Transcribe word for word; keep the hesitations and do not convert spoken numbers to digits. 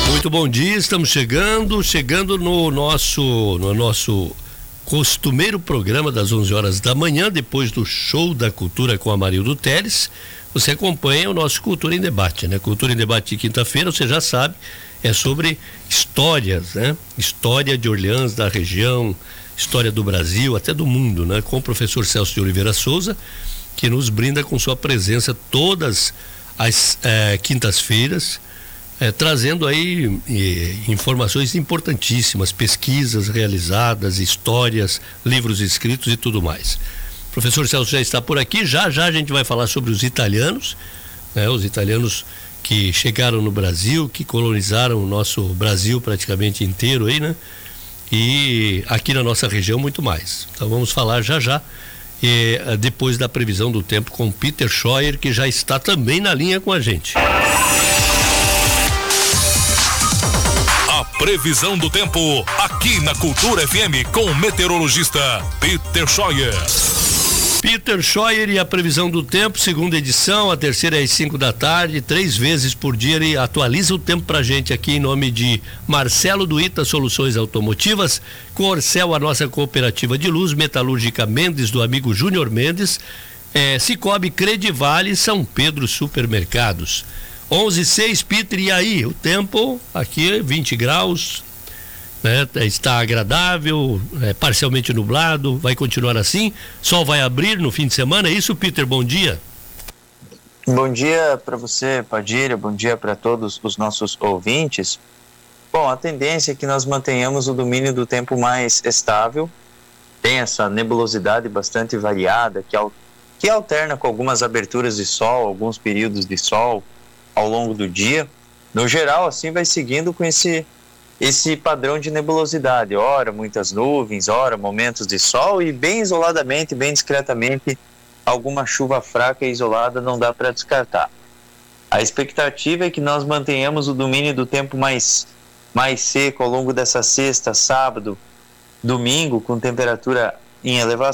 Muito bom dia, estamos chegando, chegando no nosso, no nosso costumeiro programa das onze horas da manhã, depois do Show da Cultura com Amarildo Teles. Você acompanha o nosso Cultura em Debate, né? Cultura em Debate de quinta-feira, você já sabe, é sobre histórias, né? História de Orleans, da região, história do Brasil, até do mundo, né? Com o professor Celso de Oliveira Souza, que nos brinda com sua presença todas as eh, quintas-feiras, eh, trazendo aí eh, informações importantíssimas, pesquisas realizadas, histórias, livros escritos e tudo mais. O professor Celso já está por aqui, já já a gente vai falar sobre os italianos, né? Os italianos que chegaram no Brasil, que colonizaram o nosso Brasil praticamente inteiro aí, né? E aqui na nossa região muito mais. Então vamos falar já já, e, depois da previsão do tempo com Peter Scheuer, que já está também na linha com a gente. A previsão do tempo aqui na Cultura F M com o meteorologista Peter Scheuer. Peter Scheuer e a previsão do tempo, segunda edição, a terceira é às cinco da tarde, três vezes por dia ele atualiza o tempo pra gente aqui em nome de Marcelo do Ita Soluções Automotivas, Corcel, a nossa cooperativa de luz, Metalúrgica Mendes, do amigo Júnior Mendes, é, Cicobi, Credivale, São Pedro Supermercados. onze e seis, Peter, e aí? O tempo aqui, vinte graus, né? Está agradável, é, parcialmente nublado, vai continuar assim, sol vai abrir no fim de semana, é isso, Peter? Bom dia. Bom dia para você, Padilha, bom dia para todos os nossos ouvintes. Bom, a tendência é que nós mantenhamos o domínio do tempo mais estável, tem essa nebulosidade bastante variada, que, al- que alterna com algumas aberturas de sol, alguns períodos de sol ao longo do dia. No geral, assim, vai seguindo com esse esse padrão de nebulosidade, ora muitas nuvens, ora momentos de sol e bem isoladamente, bem discretamente, alguma chuva fraca e isolada não dá para descartar. A expectativa é que nós mantenhamos o domínio do tempo mais, mais seco ao longo dessa sexta, sábado, domingo, com temperatura em elevação.